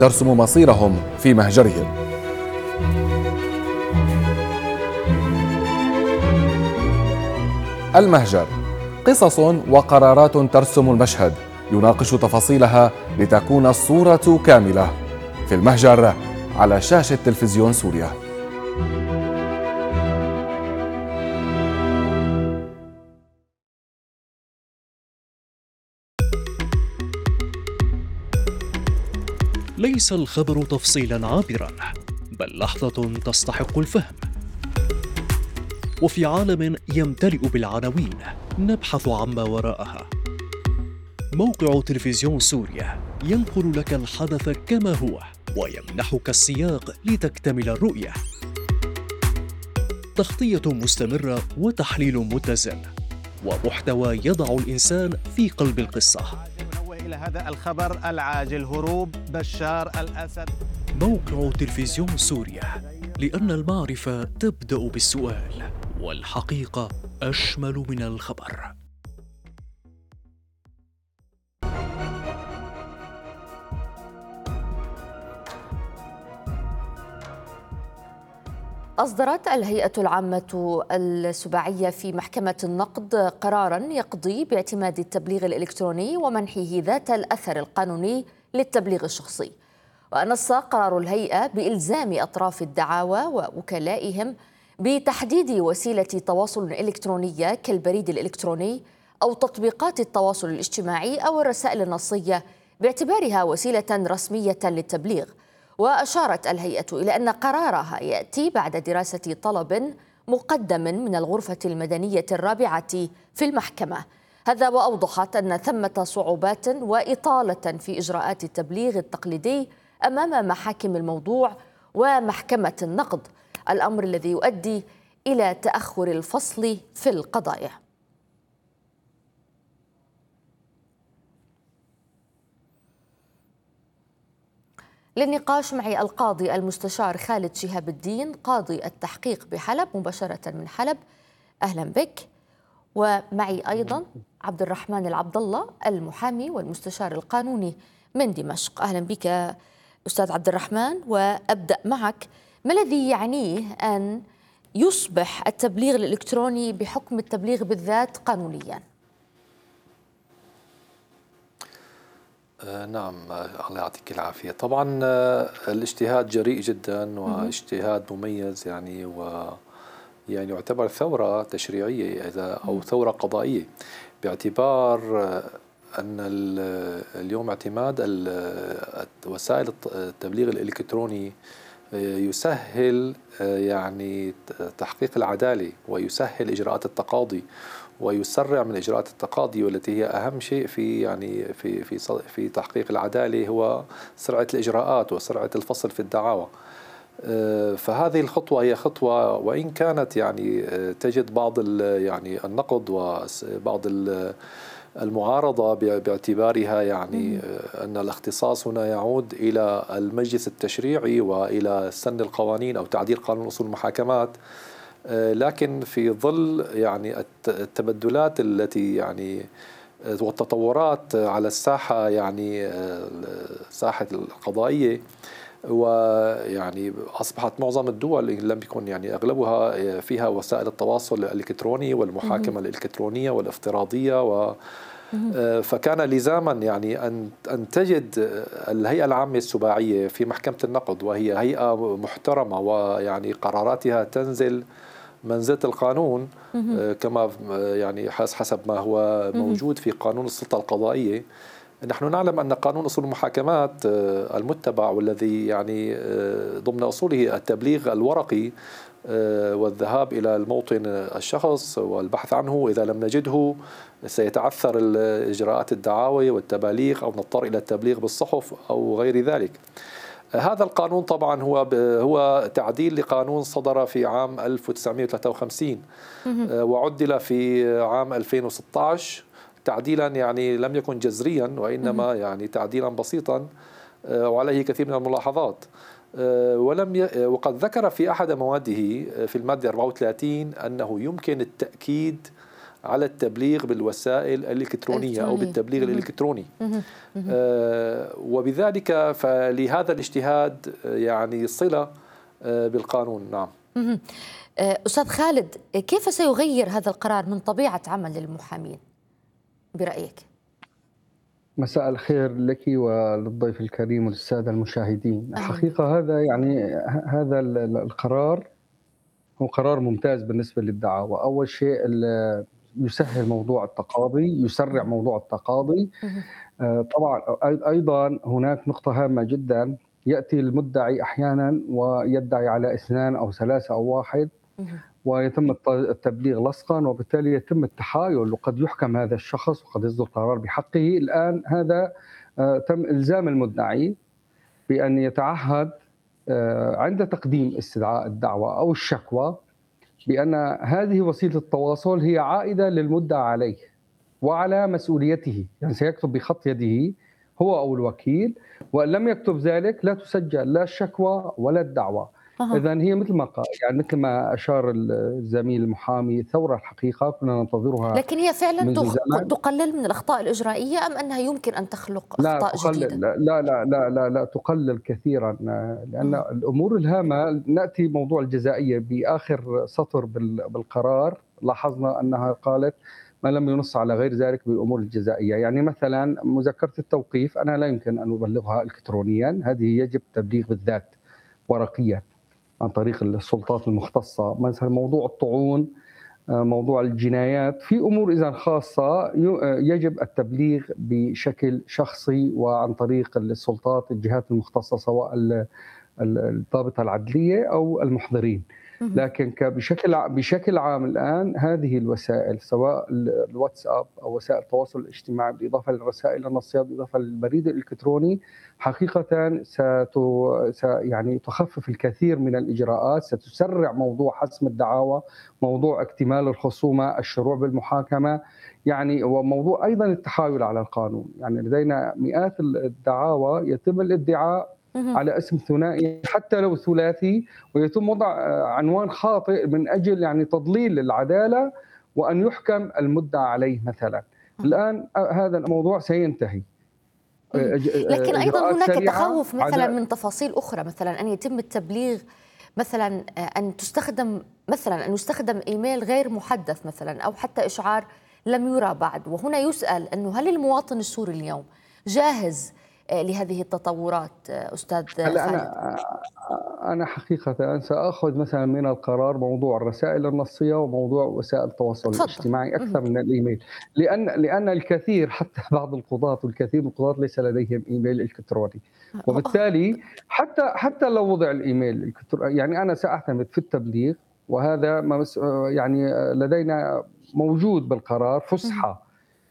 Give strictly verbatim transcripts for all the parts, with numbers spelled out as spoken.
ترسم مصيرهم في مهجرهم. المهجر قصص وقرارات ترسم المشهد، يناقش تفاصيلها لتكون الصورة كاملة. في المهجر على شاشة تلفزيون سوريا. ليس الخبر تفصيلا عابرا، بل لحظة تستحق الفهم. وفي عالم يمتلئ بالعناوين نبحث عما وراءها. موقع تلفزيون سوريا ينقل لك الحدث كما هو ويمنحك السياق لتكتمل الرؤية. تغطية مستمرة وتحليل متزن ومحتوى يضع الإنسان في قلب القصة. إلى هذا الخبر العاجل: هروب بشار الأسد. موقع تلفزيون سوريا، لأن المعرفة تبدأ بالسؤال، والحقيقة أشمل من الخبر. أصدرت الهيئة العامة السباعية في محكمة النقد قراراً يقضي باعتماد التبليغ الإلكتروني ومنحه ذات الأثر القانوني للتبليغ الشخصي. ونص قرار الهيئة بإلزام أطراف الدعاوى ووكلائهم بتحديد وسيلة تواصل إلكترونية كالبريد الإلكتروني أو تطبيقات التواصل الاجتماعي أو الرسائل النصية باعتبارها وسيلة رسمية للتبليغ. وأشارت الهيئة إلى أن قرارها يأتي بعد دراسة طلب مقدم من الغرفة المدنية الرابعة في المحكمة. هذا وأوضحت أن ثمة صعوبات وإطالة في إجراءات التبليغ التقليدي أمام محاكم الموضوع ومحكمة النقد، الأمر الذي يؤدي إلى تأخر الفصل في القضايا. للنقاش معي القاضي المستشار خالد شهاب الدين، قاضي التحقيق بحلب، مباشرة من حلب. أهلا بك. ومعي أيضا عبد الرحمن العبد الله، المحامي والمستشار القانوني من دمشق. أهلا بك أستاذ عبد الرحمن. وأبدأ معك، ما الذي يعنيه أن يصبح التبليغ الإلكتروني بحكم التبليغ بالذات قانونيا؟ آه نعم، الله يعطيك العافية. طبعا آه الاجتهاد جريء جدا واجتهاد مميز، يعني و يعني يعتبر ثورة تشريعية إذا أو ثورة قضائية، باعتبار آه أن اليوم اعتماد وسائل التبليغ الإلكتروني يسهل يعني تحقيق العدالة ويسهل إجراءات التقاضي ويسرع من إجراءات التقاضي، والتي هي أهم شيء في يعني في في في تحقيق العدالة هو سرعة الإجراءات وسرعة الفصل في الدعاوى. فهذه الخطوة هي خطوة، وإن كانت يعني تجد بعض يعني النقد وبعض المعارضة باعتبارها يعني أن الاختصاص هنا يعود إلى المجلس التشريعي وإلى سن القوانين أو تعديل قانون أصول المحاكمات، لكن في ظل يعني التبدلات التي يعني والتطورات على الساحة يعني ساحة القضائية، ويعني أصبحت معظم الدول إن لم يكن يعني أغلبها فيها وسائل التواصل الإلكتروني والمحاكمة الإلكترونية والافتراضية، و فكان لزاما يعني أن أن تجد الهيئة العامة السباعية في محكمة النقد، وهي هيئة محترمة ويعني قراراتها تنزل منزلة القانون كما يعني حسب ما هو موجود في قانون السلطة القضائية. نحن نعلم أن قانون أصول المحاكمات المتبع والذي يعني ضمن أصوله التبليغ الورقي والذهاب إلى الموطن الشخص والبحث عنه، إذا لم نجده سيتعثر إجراءات الدعاوى والتباليغ أو نضطر إلى التبليغ بالصحف أو غير ذلك. هذا القانون طبعا هو هو تعديل لقانون صدر في عام ألف وتسعمئة وثلاثة وخمسين وعدل في عام ألفين وستة عشر تعديلا يعني لم يكن جذريا، وإنما يعني تعديلا بسيطا وعليه كثير من الملاحظات. ولم ي... وقد ذكر في أحد مواده في المادة أربعة وثلاثين أنه يمكن التأكيد على التبليغ بالوسائل الإلكترونية أو بالتبليغ الإلكتروني. آه وبذلك فلهذا الاجتهاد يعني صلة آه بالقانون. نعم. أستاذ خالد، كيف سيغير هذا القرار من طبيعة عمل المحامين برأيك؟ مساء الخير لك وللضيف الكريم وللسادة المشاهدين. حقيقة هذا يعني هذا القرار هو قرار ممتاز بالنسبة للدعاوى. أول شيء يسهل موضوع التقاضي، يسرع موضوع التقاضي. طبعا أيضا هناك نقطة هامة جدا، يأتي المدعي أحيانا ويدعي على اثنان أو ثلاثة أو واحد ويتم التبليغ لصقا، وبالتالي يتم التحايل وقد يحكم هذا الشخص وقد يصدر قرار بحقه. الآن هذا تم إلزام المدعي بأن يتعهد عند تقديم استدعاء الدعوة أو الشكوى بأن هذه وسيلة التواصل هي عائدة للمدعى عليه وعلى مسؤوليته، يعني سيكتب بخط يده هو أو الوكيل، وإن لم يكتب ذلك لا تسجل لا الشكوى ولا الدعوة. أه. إذن هي مثل ما قال يعني مثل ما أشار الزميل المحامي، ثورة الحقيقة كنا ننتظرها. لكن هي فعلا تقلل من الأخطاء الإجرائية أم أنها يمكن أن تخلق لا أخطاء تقلل جديدة؟ لا لا لا لا لا تقلل كثيرا، لأن أه. الأمور الهامة نأتي موضوع الجزائية بآخر سطر بالقرار، لاحظنا أنها قالت ما لم ينص على غير ذلك بالأمور الجزائية. يعني مثلا مذكرة التوقيف أنا لا يمكن أن أبلغها إلكترونيا، هذه يجب تبليغ بالذات ورقيا عن طريق السلطات المختصة. مثلا موضوع الطعون، موضوع الجنايات، في أمور إذا خاصة يجب التبليغ بشكل شخصي وعن طريق السلطات الجهات المختصة سواء الضابطة العدلية أو المحضرين. لكن بشكل بشكل عام الآن هذه الوسائل سواء الواتساب أو وسائل التواصل الاجتماعي بالإضافة للرسائل النصية بالإضافة للبريد الإلكتروني حقيقة ست يعني تخفف الكثير من الإجراءات، ستسرع موضوع حسم الدعاوى، موضوع اكتمال الخصومة، الشروع بالمحاكمة، يعني وموضوع أيضا التحايل على القانون. يعني لدينا مئات الدعاوى يتم الادعاء على اسم ثنائي حتى لو ثلاثي، ويتم وضع عنوان خاطئ من أجل يعني تضليل العدالة وأن يحكم المدعى عليه مثلا. الآن هذا الموضوع سينتهي. لكن أيضا هناك تخوف مثلا من تفاصيل أخرى، مثلا أن يتم التبليغ، مثلا أن تستخدم مثلا أن يستخدم إيميل غير محدث مثلا، أو حتى إشعار لم يرى بعد. وهنا يسأل أنه هل المواطن السوري اليوم جاهز لهذه التطورات أستاذ خالد؟ أنا أنا حقيقة سأخذ مثلا من القرار موضوع الرسائل النصية وموضوع وسائل التواصل الاجتماعي أكثر من الإيميل، لأن لأن الكثير حتى بعض القضاة والكثير من القضاة ليس لديهم إيميل إلكتروني، وبالتالي حتى حتى لو وضع الإيميل الإلكتروني يعني أنا سأعتمد في التبليغ، وهذا يعني لدينا موجود بالقرار فسحة.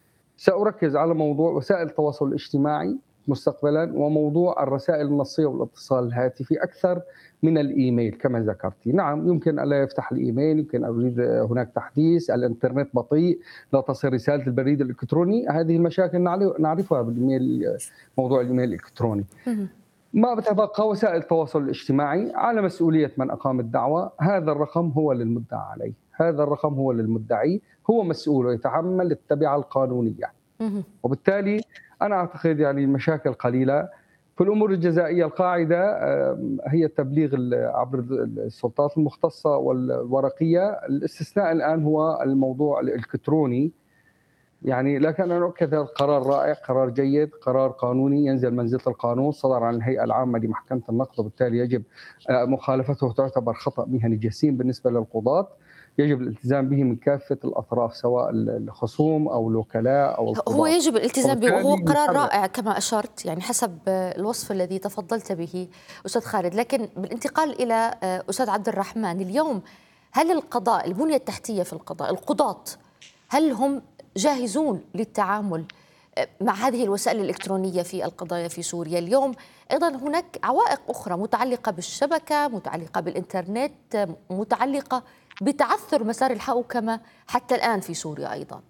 سأركز على موضوع وسائل التواصل الاجتماعي مستقبلا وموضوع الرسائل النصية والاتصال الهاتفي أكثر من الإيميل كما ذكرتي. نعم يمكن ألا يفتح الإيميل، يمكن أريد هناك تحديث، الإنترنت بطيء، لا تصل رسالة البريد الإلكتروني، هذه المشاكل نعرفها بالإيميل، موضوع الإيميل الإلكتروني. ما بتبقى وسائل التواصل الاجتماعي على مسؤولية من أقام الدعوة، هذا الرقم هو للمدعى عليه، هذا الرقم هو للمدعي، هو مسؤول ويتحمل التبعة القانونية. وبالتالي أنا أعتقد يعني المشاكل قليلة. في الأمور الجزائية القاعدة هي التبليغ عبر السلطات المختصة والورقية، الاستثناء الآن هو الموضوع الإلكتروني. يعني لكن أنا أؤكد هذا القرار رائع، قرار جيد، قرار قانوني ينزل منزلة القانون، صدر عن الهيئة العامة لمحكمة النقد، وبالتالي يجب مخالفته تعتبر خطأ مهني جسيم بالنسبة للقضاة، يجب الالتزام به من كافة الأطراف سواء الخصوم أو الوكلاء أو القضاة. هو يجب الالتزام به، وهو قرار رائع كما أشرت يعني حسب الوصف الذي تفضلت به أستاذ خالد. لكن بالانتقال إلى أستاذ عبد الرحمن، اليوم هل القضاء، البنية التحتية في القضاء، القضاة، هل هم جاهزون للتعامل مع هذه الوسائل الإلكترونية في القضايا في سوريا؟ اليوم أيضا هناك عوائق أخرى متعلقة بالشبكة، متعلقة بالإنترنت، متعلقة بتعثر مسار الحوكمة حتى الآن في سوريا أيضا.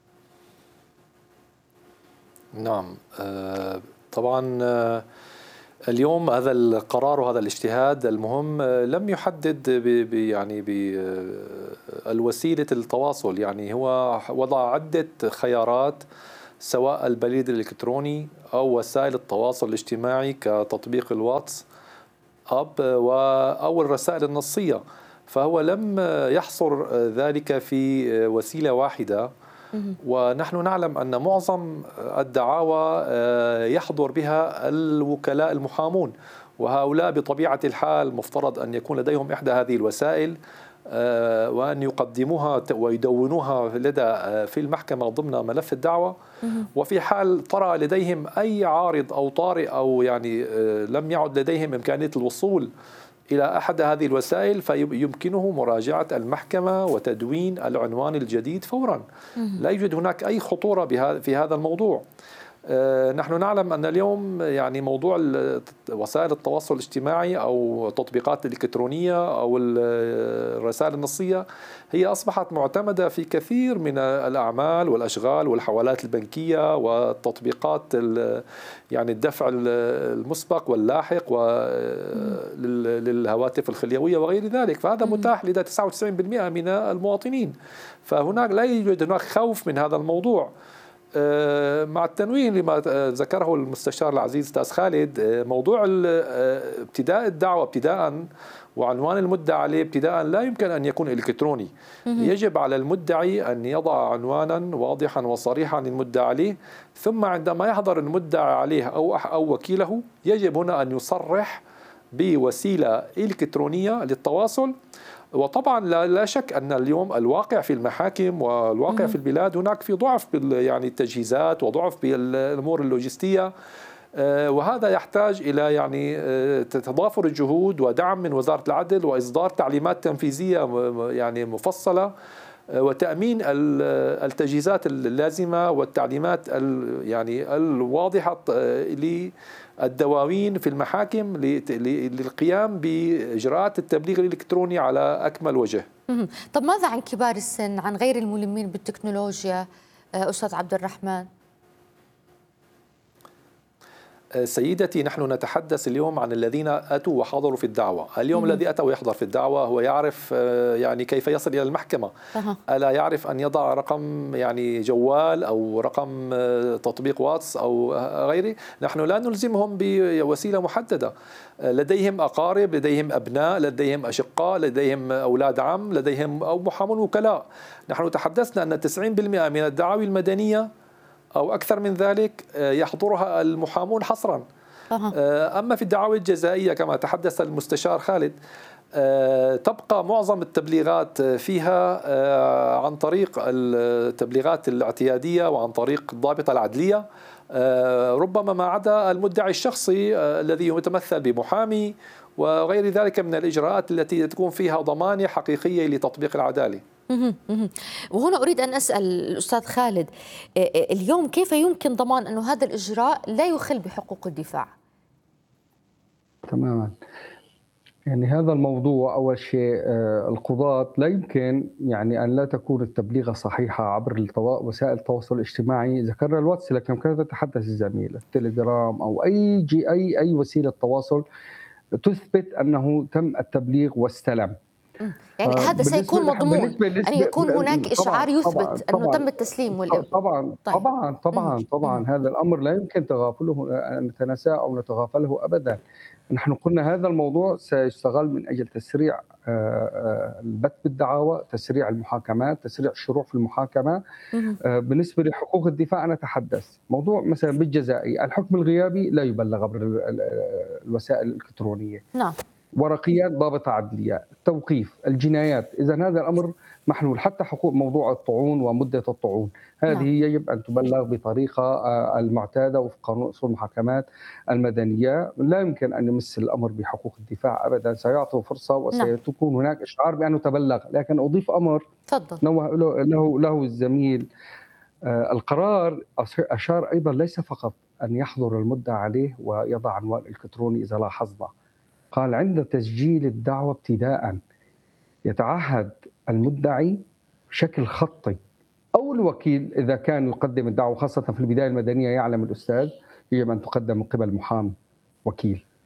نعم طبعا اليوم هذا القرار وهذا الاجتهاد المهم لم يحدد ب يعني بالوسيلة التواصل، يعني هو وضع عدة خيارات سواء البريد الإلكتروني أو وسائل التواصل الاجتماعي كتطبيق الواتس أب أو الرسائل النصية، فهو لم يحصر ذلك في وسيلة واحدة. ونحن نعلم أن معظم الدعاوى يحضر بها الوكلاء المحامون، وهؤلاء بطبيعة الحال مفترض أن يكون لديهم إحدى هذه الوسائل وأن يقدموها ويدونوها لدى في المحكمة ضمن ملف الدعوة. وفي حال طرأ لديهم أي عارض أو طارئ أو يعني لم يعد لديهم إمكانية الوصول إلى أحد هذه الوسائل فيمكنه مراجعة المحكمة وتدوين العنوان الجديد فورا. لا يوجد هناك أي خطورة في هذا الموضوع. نحن نعلم أن اليوم يعني موضوع وسائل التواصل الاجتماعي أو التطبيقات الإلكترونية أو الرسائل النصية هي أصبحت معتمدة في كثير من الأعمال والأشغال والحوالات البنكية والتطبيقات يعني الدفع المسبق واللاحق للهواتف الخليوية وغير ذلك، فهذا متاح لدى تسعة وتسعين بالمئة من المواطنين، فهناك لا يوجد هناك خوف من هذا الموضوع. مع التنويه لما ذكره المستشار العزيز أستاذ خالد، موضوع ابتداء الدعوة ابتداء وعنوان المدعى عليه ابتداء لا يمكن أن يكون إلكتروني. يجب على المدعي أن يضع عنوانا واضحا وصريحا للمدعى عليه، ثم عندما يحضر المدعى عليه أو أو وكيله يجب هنا أن يصرح بوسيلة إلكترونية للتواصل. وطبعا لا, لا شك أن اليوم الواقع في المحاكم والواقع في البلاد هناك في ضعف يعني التجهيزات وضعف بالأمور اللوجستية، وهذا يحتاج إلى يعني تضافر الجهود ودعم من وزارة العدل وإصدار تعليمات تنفيذية يعني مفصلة وتأمين التجهيزات اللازمة والتعليمات يعني الواضحة للدواوين في المحاكم للقيام بإجراءات التبليغ الإلكتروني على أكمل وجه. طب ماذا عن كبار السن، عن غير الملمين بالتكنولوجيا أستاذ عبد الرحمن؟ سيدتي، نحن نتحدث اليوم عن الذين أتوا وحضروا في الدعوة. اليوم مم. الذي أتى ويحضر في الدعوة هو يعرف يعني كيف يصل إلى المحكمة. أه. ألا يعرف أن يضع رقم يعني جوال أو رقم تطبيق واتس أو غيره. نحن لا نلزمهم بوسيلة محددة. لديهم أقارب، لديهم أبناء، لديهم أشقاء، لديهم أولاد عم، لديهم أو محامون وكلاء. نحن تحدثنا أن تسعين بالمئة من الدعاوي المدنية أو أكثر من ذلك يحضرها المحامون حصرا. أما في الدعاوي الجزائية كما تحدث المستشار خالد تبقى معظم التبليغات فيها عن طريق التبليغات الاعتيادية وعن طريق الضابطة العدلية، ربما ما عدا المدعي الشخصي الذي يتمثل بمحامي وغير ذلك من الإجراءات التي تكون فيها ضمانة حقيقية لتطبيق العدالة. وهنا أريد أن أسأل الأستاذ خالد، اليوم كيف يمكن ضمان أن هذا الإجراء لا يخل بحقوق الدفاع؟ تماما، يعني هذا الموضوع أول شيء القضاة لا يمكن يعني أن لا تكون التبليغة صحيحة عبر وسائل التواصل الاجتماعي. ذكرنا الواتس لكن كانت تتحدث الزميل التليجرام أو أي جي أي أي وسيلة تواصل تثبت أنه تم التبليغ واستلم. يعني هذا سيكون مضمون أن يكون هناك إشعار يثبت أنه تم التسليم ولا طبعا طيب. طبعا طبعا طبعا هذا الأمر لا يمكن تغافله أن نتناساه أو نتغافله أبدا. نحن قلنا هذا الموضوع سيستغل من أجل تسريع البت بالدعاوى، تسريع المحاكمات، تسريع الشروع في المحاكمة. بالنسبة لحقوق الدفاع نتحدث موضوع مثلا بالجزائي الحكم الغيابي لا يبلغ عبر الوسائل الإلكترونية. نعم. ورقيات ضابطة عدلية، التوقيف، الجنايات، إذا هذا الأمر محلول. حتى حقوق موضوع الطعون ومدة الطعون هذه نعم. يجب أن تبلغ بطريقة المعتادة وفق قانون أصول المحاكمات المدنية. لا يمكن أن يمس الأمر بحقوق الدفاع أبدا، سيعطوا فرصة وسيكون هناك إشعار بأنه تبلغ. لكن أضيف أمر نوه له, له الزميل، القرار أشار أيضا ليس فقط أن يحضر المدعى عليه ويضع عنوان إلكتروني إذا لاحظنا، قال عند تسجيل الدعوة ابتداء يتعهد المدعي بشكل خطي أو الوكيل إذا كان يقدم الدعوة، خاصة في البداية المدنية يعلم الأستاذ يجب أن تقدم من قبل محامي وكيل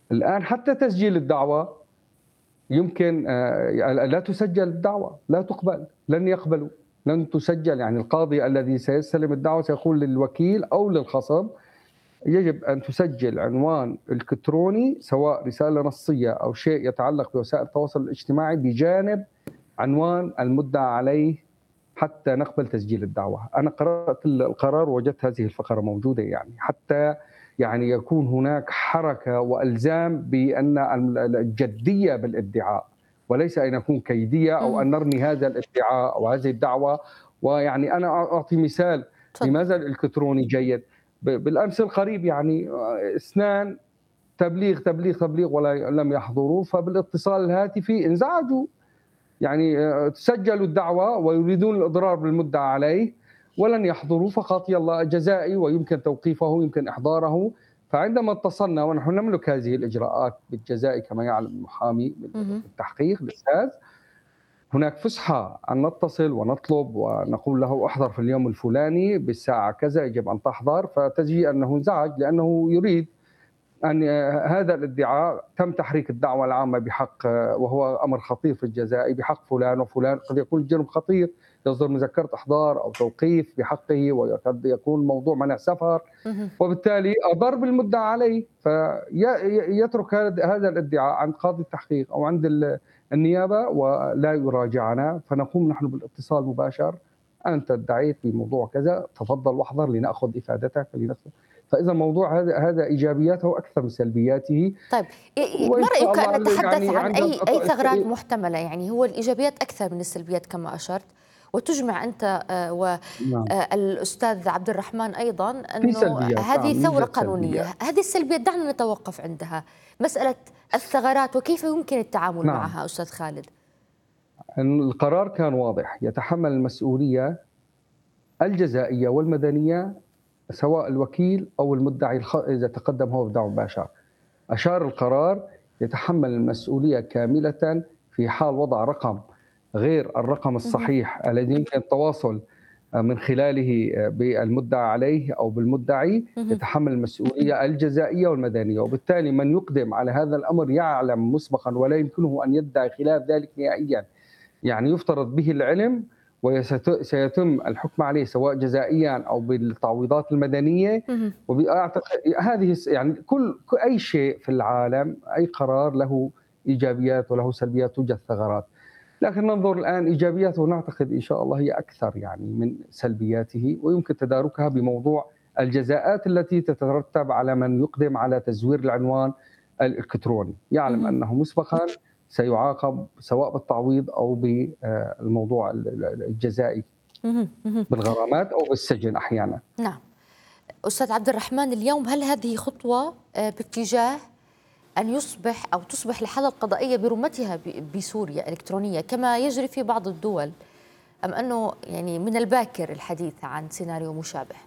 الآن حتى تسجيل الدعوة يمكن لا تسجل الدعوة، لا تقبل، لن يقبلوا، لن تسجل. يعني القاضي الذي سيستلم الدعوة سيقول للوكيل أو للخصم يجب أن تسجل عنوان إلكتروني سواء رسالة نصية أو شيء يتعلق بوسائل التواصل الاجتماعي بجانب عنوان المدعى عليه حتى نقبل تسجيل الدعوة. أنا قرأت القرار ووجدت هذه الفقرة موجودة، يعني حتى يعني يكون هناك حركة وإلزام بأن الجدية بالادعاء وليس أن يكون كيدية أو أن نرمي هذا الادعاء أو هذه الدعوة. ويعني أنا أعطي مثال لماذا الإلكتروني جيد. بالأمس القريب يعني اثنان تبليغ تبليغ تبليغ ولم يحضروا، فبالاتصال الهاتفي انزعجوا، يعني سجلوا الدعوة ويريدون الإضرار بالمدعى عليه ولن يحضروا، فقط يلا جزائي ويمكن توقيفه يمكن إحضاره. فعندما اتصلنا ونحن نملك هذه الإجراءات بالجزائي كما يعلم المحامي بالتحقيق الأستاذ، هناك فسحة أن نتصل ونطلب ونقول له احضر في اليوم الفلاني بالساعة كذا يجب أن تحضر، فتجي أنه انزعج لأنه يريد أن هذا الادعاء تم تحريك الدعوة العامة بحق، وهو أمر خطير في الجزائر، بحق فلان وفلان. قد يكون الجرم خطير يصدر مذكرة إحضار أو توقيف بحقه، وقد يكون موضوع منع سفر، وبالتالي أضر بالمدعى عليه، فيترك هذا الادعاء عند قاضي التحقيق أو عند النيابة ولا يراجعنا، فنقوم نحن بالاتصال مباشر، أنت ادعيت بموضوع كذا تفضل واحضر لنأخذ إفادتك لنفسك. فإذا الموضوع هذا هذا إيجابياته أكثر من سلبياته. طيب ما رأيك أن نتحدث يعني عن أي أي ثغرات محتملة؟ يعني هو الإيجابيات أكثر من السلبيات كما أشرت، وتجمع أنت والأستاذ عبد الرحمن أيضا أنه هذه ثورة قانونية. هذه السلبيات دعنا نتوقف عندها، مسألة الثغرات وكيف يمكن التعامل نعم. معها أستاذ خالد. القرار كان واضح، يتحمل المسؤولية الجزائية والمدنية سواء الوكيل أو المدعي إذا تقدم هو بدعوى مباشرة. أشار القرار يتحمل المسؤولية كاملة في حال وضع رقم غير الرقم الصحيح الذي يمكن التواصل من خلاله بالمدعى عليه أو بالمدعي، يتحمل المسؤولية الجزائية والمدنية. وبالتالي من يقدم على هذا الأمر يعلم مسبقا ولا يمكنه أن يدعي خلاف ذلك نهائيا، يعني يفترض به العلم وسيتم الحكم عليه سواء جزائيا او بالتعويضات المدنيه. وأعتقد هذه يعني كل اي شيء في العالم، اي قرار له ايجابيات وله سلبيات، توجد ثغرات، لكن ننظر الان ايجابياته ونعتقد ان شاء الله هي اكثر يعني من سلبياته، ويمكن تداركها بموضوع الجزاءات التي تترتب على من يقدم على تزوير العنوان الالكتروني، يعلم انه مسبقا سيعاقب سواء بالتعويض أو بالموضوع الجزائي بالغرامات أو بالسجن أحيانا. نعم. أستاذ عبد الرحمن، اليوم هل هذه خطوة باتجاه أن يصبح أو تصبح الحالة القضائية برمتها بسوريا إلكترونية كما يجري في بعض الدول، أم أنه يعني من الباكر الحديث عن سيناريو مشابه؟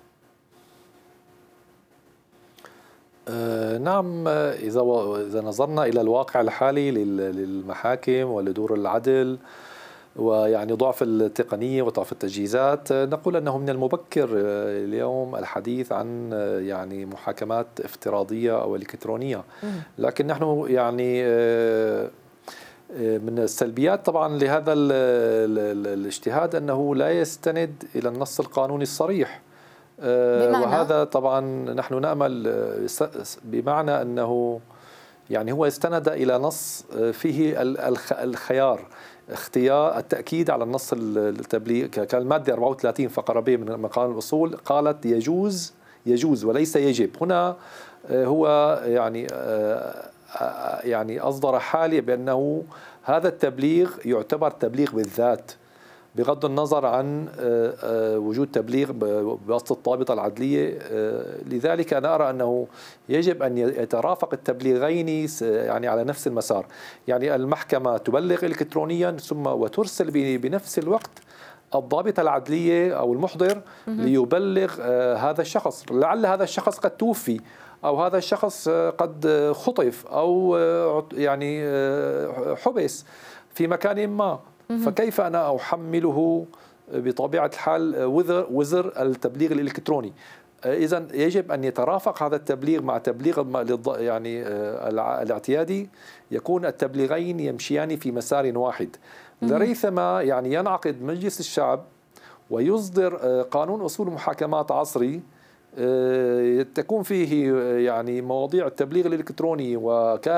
آه نعم، إذا إذا نظرنا إلى الواقع الحالي للمحاكم ولدور العدل ويعني ضعف التقنية وضعف التجهيزات، نقول أنه من المبكر اليوم الحديث عن يعني محاكمات افتراضية أو إلكترونية. لكن نحن يعني من السلبيات طبعا لهذا الاجتهاد أنه لا يستند إلى النص القانوني الصريح، بمعنى؟ وهذا طبعا نحن نأمل بمعنى أنه يعني هو استند إلى نص فيه الخيار، اختيار التأكيد على النص التبليغ. كان المادة أربعة وثلاثين فقرة ب من قانون الأصول قالت يجوز يجوز وليس يجب. هنا هو يعني يعني أصدر حالة بأنه هذا التبليغ يعتبر تبليغ بالذات، بغض النظر عن وجود تبليغ بواسطة الضابطة العدلية. لذلك أنا أرى أنه يجب أن يترافق التبليغين يعني على نفس المسار، يعني المحكمة تبلغ إلكترونيا ثم وترسل بنفس الوقت الضابطة العدلية أو المحضر ليبلغ هذا الشخص. لعل هذا الشخص قد توفي أو هذا الشخص قد خطف أو يعني حبس في مكان ما، فكيف أنا أحمله بطبيعة الحال وزر وزر التبليغ الإلكتروني؟ إذا يجب أن يترافق هذا التبليغ مع تبليغ يعني الاعتيادي، يكون التبليغين يمشيان في مسار واحد، لريثما يعني ينعقد مجلس الشعب ويصدر قانون أصول محاكمات عصري تكون فيه يعني مواضيع التبليغ الإلكتروني وكافة